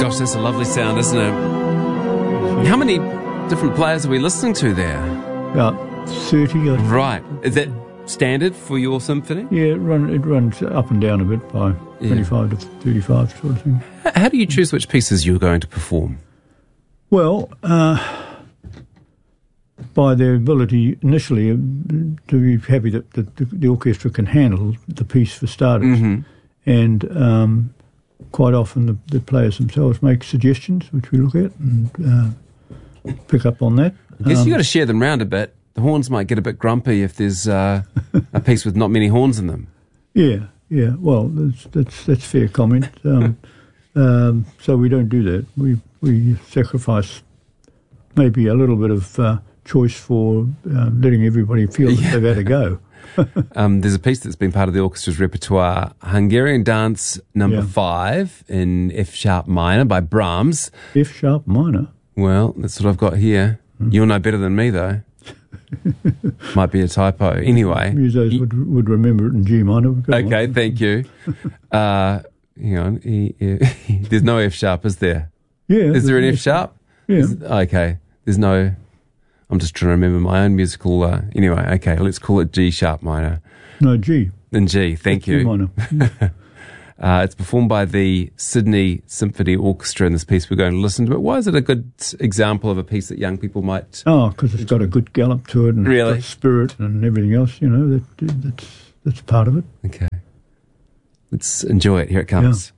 gosh, that's a lovely sound, isn't it? How many different players are we listening to there? About 30. Right. Is that standard for your symphony? Yeah, it runs up and down a bit by 25 to 35 sort of thing. How do you choose which pieces you're going to perform? Well, by their ability initially to be happy that the orchestra can handle the piece for starters. Mm-hmm. And quite often the players themselves make suggestions, which we look at and pick up on that. I guess you've got to share them round a bit. The horns might get a bit grumpy if there's a piece with not many horns in them. Yeah. Well, that's fair comment. So we don't do that. We sacrifice maybe a little bit of choice for letting everybody feel that they've had a go. There's a piece that's been part of the orchestra's repertoire, Hungarian Dance No. 5 in F sharp minor by Brahms. F sharp minor? Well, that's what I've got here. You'll know better than me, though. Might be a typo. Anyway. Musos would remember it in G minor. Okay, thank you. Hang on. There's no F sharp, is there? Yeah. Is there an F sharp? Yeah. Okay. There's no... I'm just trying to remember my own musical... anyway, okay, let's call it G sharp minor. No, G. Then G, thank you. G minor. It's performed by the Sydney Symphony Orchestra in this piece we're going to listen to. But why is it a good example of a piece that young people might... Oh, because it's got a good gallop to it and really? It's got spirit and everything else, that's part of it. Okay. Let's enjoy it. Here it comes. Yeah.